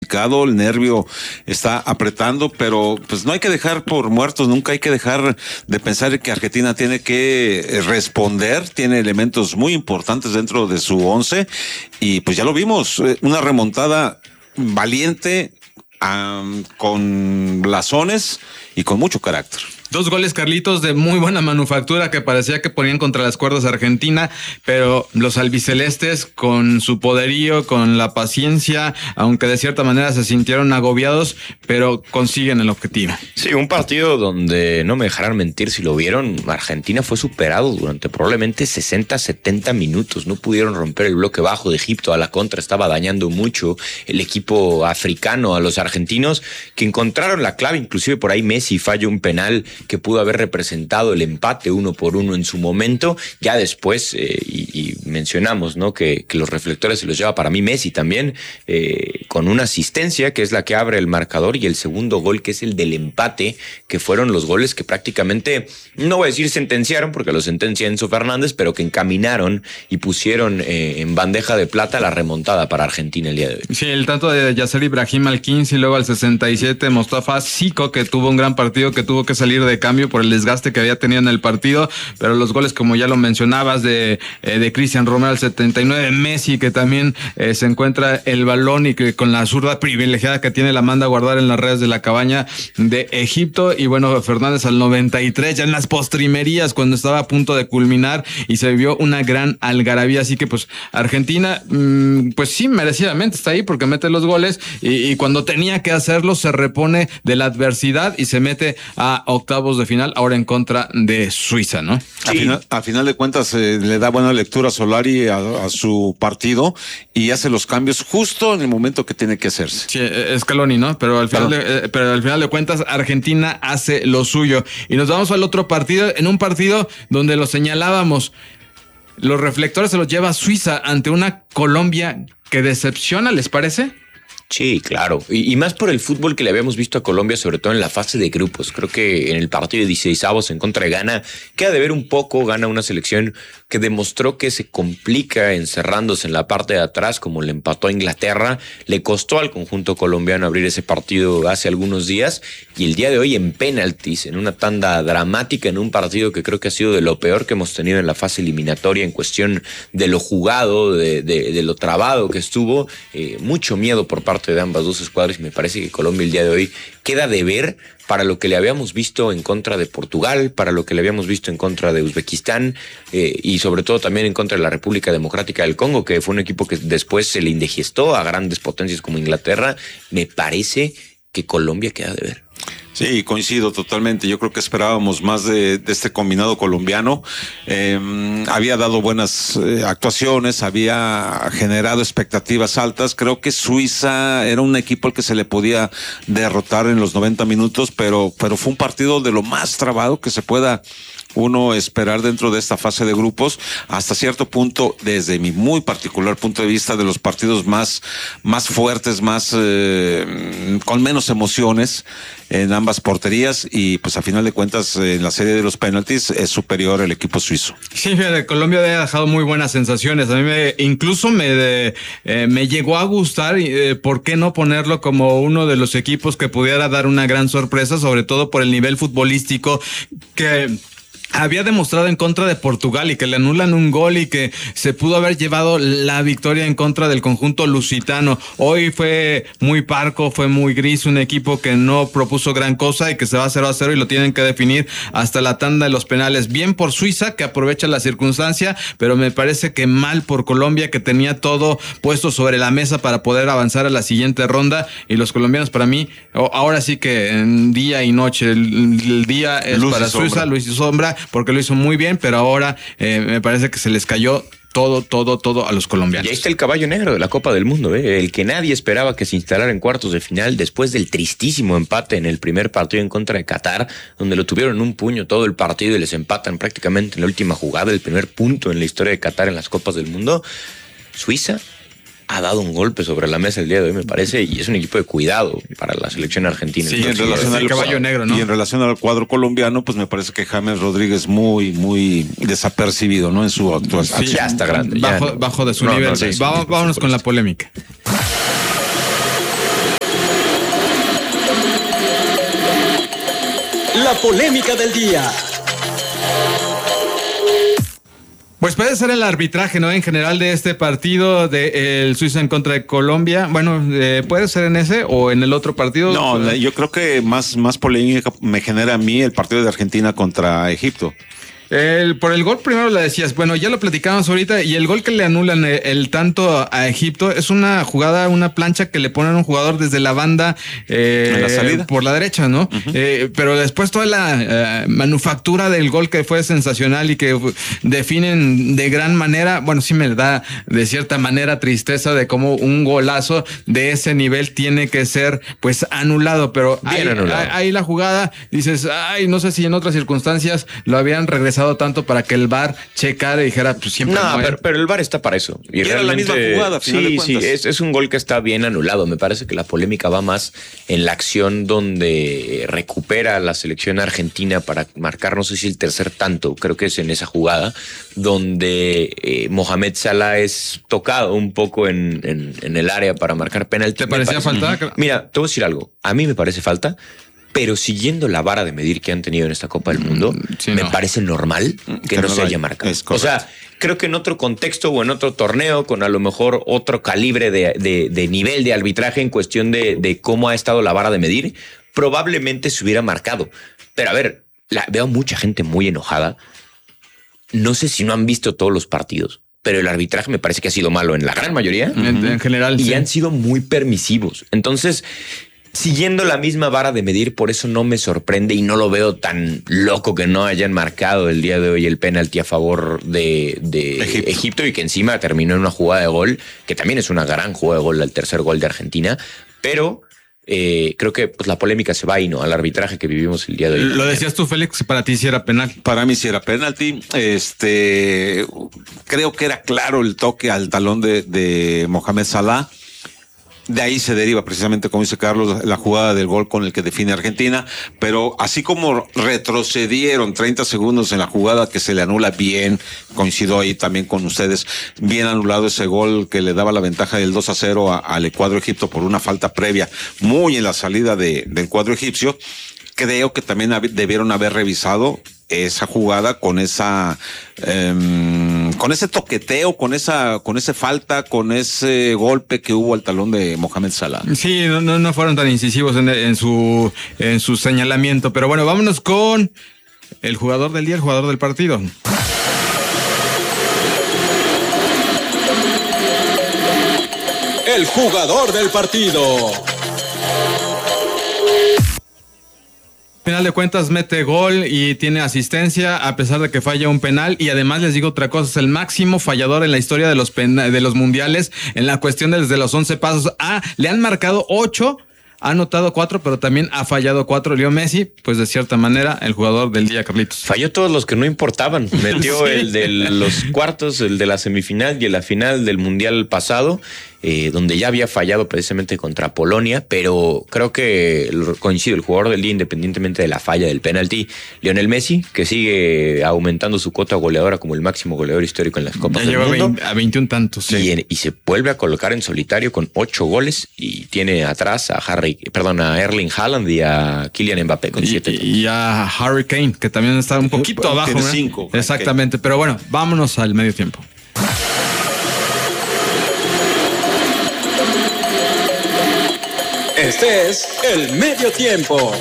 complicado, el nervio está apretando, pero pues no hay que dejar por muertos, nunca hay que dejar de pensar que Argentina tiene que responder, tiene elementos muy importantes dentro de su once, y pues ya lo vimos, una remontada valiente, con blasones y con mucho carácter. 2 goles, Carlitos, de muy buena manufactura que parecía que ponían contra las cuerdas a Argentina, pero los albicelestes con su poderío, con la paciencia, aunque de cierta manera se sintieron agobiados, pero consiguen el objetivo. Sí, un partido donde, no me dejarán mentir si lo vieron, Argentina fue superado durante probablemente 60-70 minutos. No pudieron romper el bloque bajo de Egipto, a la contra estaba dañando mucho el equipo africano a los argentinos, que encontraron la clave, inclusive por ahí Messi falló un penal que pudo haber representado el empate 1-1 en su momento. Ya después, y mencionamos, ¿no?, que los reflectores se los lleva para mí Messi también, con una asistencia que es la que abre el marcador, y el segundo gol que es el del empate, que fueron los goles que prácticamente, no voy a decir sentenciaron, porque lo sentencia Enzo Fernández, pero que encaminaron y pusieron en bandeja de plata la remontada para Argentina el día de hoy. Sí, el tanto de Yasser Ibrahim al 15 y luego al 67, Mostafa Zico, que tuvo un gran partido, que tuvo que salir de cambio por el desgaste que había tenido en el partido, pero los goles, como ya lo mencionabas, de Cristian Romero al 79, Messi, que también se encuentra el balón y que con la zurda privilegiada que tiene la manda a guardar en las redes de la cabaña de Egipto, y bueno, Fernández al 93, ya en las postrimerías, cuando estaba a punto de culminar, y se vivió una gran algarabía, así que pues Argentina, pues sí, merecidamente está ahí porque mete los goles, y cuando tenía que hacerlo se repone de la adversidad y se mete a octavos de final, ahora en contra de Suiza, ¿no? Sí. A final de cuentas le da buena lectura a Solari a su partido y hace los cambios justo en el momento que tiene que hacerse. Sí, Scaloni, ¿no? Pero al final de cuentas Argentina hace lo suyo. Y nos vamos al otro partido, en un partido donde lo señalábamos, los reflectores se los lleva Suiza ante una Colombia que decepciona, ¿les parece? Sí, claro. Y más por el fútbol que le habíamos visto a Colombia, sobre todo en la fase de grupos. Creo que en el partido de 16avos en contra de Ghana, queda de ver un poco. Gana una selección que demostró que se complica encerrándose en la parte de atrás, como le empató a Inglaterra. Le costó al conjunto colombiano abrir ese partido hace algunos días. Y el día de hoy en penaltis, en una tanda dramática, en un partido que creo que ha sido de lo peor que hemos tenido en la fase eliminatoria en cuestión de lo jugado, de lo trabado que estuvo. Mucho miedo por parte de ambas dos escuadras, y me parece que Colombia el día de hoy queda de ver para lo que le habíamos visto en contra de Portugal, para lo que le habíamos visto en contra de Uzbekistán, y sobre todo también en contra de la República Democrática del Congo, que fue un equipo que después se le indigestó a grandes potencias como Inglaterra. Me parece que Colombia queda de ver. Sí, coincido totalmente. Yo creo que esperábamos más de este combinado colombiano. Había dado buenas actuaciones, había generado expectativas altas. Creo que Suiza era un equipo al que se le podía derrotar en los 90 minutos, pero fue un partido de lo más trabado que se pueda uno esperar dentro de esta fase de grupos, hasta cierto punto, desde mi muy particular punto de vista, de los partidos más fuertes, con menos emociones en ambas porterías, y pues a final de cuentas en la serie de los penaltis es superior el equipo suizo. Sí, Colombia ha dejado muy buenas sensaciones. A mí incluso me llegó a gustar, ¿por qué no ponerlo como uno de los equipos que pudiera dar una gran sorpresa, sobre todo por el nivel futbolístico que había demostrado en contra de Portugal, y que le anulan un gol y que se pudo haber llevado la victoria en contra del conjunto lusitano? Hoy fue muy parco, fue muy gris, un equipo que no propuso gran cosa y que se va 0-0 y lo tienen que definir hasta la tanda de los penales. Bien por Suiza, que aprovecha la circunstancia, pero me parece que mal por Colombia, que tenía todo puesto sobre la mesa para poder avanzar a la siguiente ronda, y los colombianos, para mí, ahora sí que en día y noche, el día es luz para Suiza, luz y sombra, porque lo hizo muy bien, pero ahora me parece que se les cayó todo a los colombianos. Y ahí está el caballo negro de la Copa del Mundo, el que nadie esperaba que se instalara en cuartos de final después del tristísimo empate en el primer partido en contra de Qatar, donde lo tuvieron en un puño todo el partido y les empatan prácticamente en la última jugada, el primer punto en la historia de Qatar en las Copas del Mundo. Suiza ha dado un golpe sobre la mesa el día de hoy, me parece, y es un equipo de cuidado para la selección argentina. Sí, en relación al caballo negro, ¿no? Y en relación al cuadro colombiano, pues me parece que James Rodríguez muy desapercibido, ¿no? En su actuación. Sí, ya está grande. Bajo de su nivel. Vámonos con la polémica. la polémica del día. Pues puede ser el arbitraje, ¿no? En general de este partido del Suiza en contra de Colombia. Bueno, puede ser en ese o en el otro partido. No, yo creo que más polémica me genera a mí el partido de Argentina contra Egipto. Por el gol primero le decías, bueno, ya lo platicamos ahorita, y el gol que le anulan el tanto a Egipto es una jugada, una plancha que le ponen a un jugador desde la banda en la salida por la derecha, ¿no? Uh-huh. Pero después toda la manufactura del gol que fue sensacional y que definen de gran manera, bueno, sí me da de cierta manera tristeza de cómo un golazo de ese nivel tiene que ser pues anulado, pero ahí la jugada, dices, ay, no sé si en otras circunstancias lo habían regresado tanto para que el VAR checara y dijera, pues siempre. No, pero el VAR está para eso. Y era la misma jugada, a final de cuentas. Sí, es un gol que está bien anulado. Me parece que la polémica va más en la acción donde recupera la selección argentina para marcar, no sé si el tercer tanto, creo que es en esa jugada, donde Mohamed Salah es tocado un poco en el área para marcar penalti. ¿Te parecía falta? Mira, te voy a decir algo. A mí me parece falta. Pero siguiendo la vara de medir que han tenido en esta Copa del Mundo, me parece normal que no se haya marcado. O sea, creo que en otro contexto o en otro torneo, con a lo mejor otro calibre de nivel de arbitraje en cuestión de cómo ha estado la vara de medir, probablemente se hubiera marcado. Pero a ver, veo mucha gente muy enojada. No sé si no han visto todos los partidos, pero el arbitraje me parece que ha sido malo en la gran mayoría. En general, y han sido muy permisivos. Entonces, siguiendo la misma vara de medir, por eso no me sorprende y no lo veo tan loco que no hayan marcado el día de hoy el penalti a favor de Egipto y que encima terminó en una jugada de gol, que también es una gran jugada de gol, el tercer gol de Argentina, pero creo que pues, la polémica se va ahí, ¿no? Al arbitraje que vivimos el día de hoy. Lo decías tú, Félix, para ti sí era penal. Para mí sí era penalti. Creo que era claro el toque al talón de Mohamed Salah. De ahí se deriva precisamente, como dice Carlos, la jugada del gol con el que define Argentina, pero así como retrocedieron 30 segundos en la jugada que se le anula bien, coincido ahí también con ustedes, bien anulado ese gol que le daba la ventaja del 2-0 al cuadro egipcio por una falta previa, muy en la salida del cuadro egipcio. Creo que también debieron haber revisado esa jugada con esa con ese toqueteo, con ese falta, con ese golpe que hubo al talón de Mohamed Salah. Sí, no fueron tan incisivos en su señalamiento, pero bueno, vámonos con el jugador del día, el jugador del partido. El jugador del partido. Final de cuentas mete gol y tiene asistencia a pesar de que falla un penal, y además les digo otra cosa, es el máximo fallador en la historia de los mundiales en la cuestión desde los 11 pasos. Le han marcado 8, ha anotado 4, pero también ha fallado 4. Leo Messi, pues de cierta manera el jugador del día, Carlitos. Falló todos los que no importaban. Metió sí. El de los cuartos, el de la semifinal y la final del mundial pasado, donde ya había fallado precisamente contra Polonia, pero creo que coincido, el jugador del día, independientemente de la falla del penalti, Lionel Messi, que sigue aumentando su cuota goleadora como el máximo goleador histórico en las Copas del Mundo. A 21 tantos. Sí. Y se vuelve a colocar en solitario con 8 goles y tiene atrás a Erling Haaland y a Kylian Mbappé con 7. Y a Harry Kane, que también está un poquito abajo. Tiene 5. Exactamente, pero bueno, vámonos al medio tiempo. Este es el medio tiempo.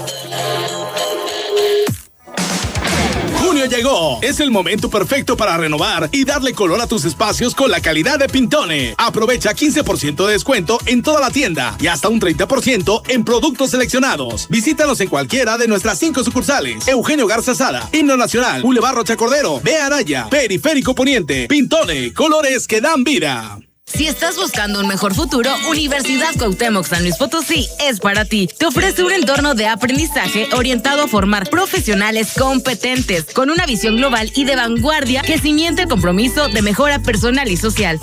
Junio llegó. Es el momento perfecto para renovar y darle color a tus espacios con la calidad de Pintone. Aprovecha 15% de descuento en toda la tienda y hasta un 30% en productos seleccionados. Visítanos en cualquiera de nuestras 5 sucursales. Eugenio Garza Sada, Himno Nacional, Boulevard Rocha Cordero, Vía Araya, Periférico Poniente. Pintone, colores que dan vida. Si estás buscando un mejor futuro, Universidad Cuauhtémoc San Luis Potosí es para ti. Te ofrece un entorno de aprendizaje orientado a formar profesionales competentes, con una visión global y de vanguardia que cimienta el compromiso de mejora personal y social.